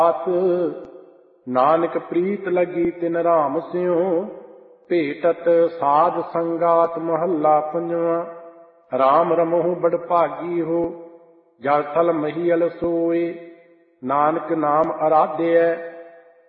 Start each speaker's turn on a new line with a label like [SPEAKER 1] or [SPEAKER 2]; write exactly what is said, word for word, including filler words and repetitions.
[SPEAKER 1] ਨਾਨਕ ਪ੍ਰੀਤ ਲਗੀ ਤਿਨ ਰਾਮ ਸਿਉ, ਭੇਟਤ ਸਾਧ ਸੰਗਾਤ ਮਹੱਲਾ ਪੰਜਵਾਂ। ਰਾਮ ਰਮਹੁ ਬੜ ਭਾਗੀ ਹੋ, ਜਲ ਥਲ ਮਹੀਅਲ ਸੋਏ, ਨਾਨਕ ਨਾਮ ਅਰਾਧਿਐ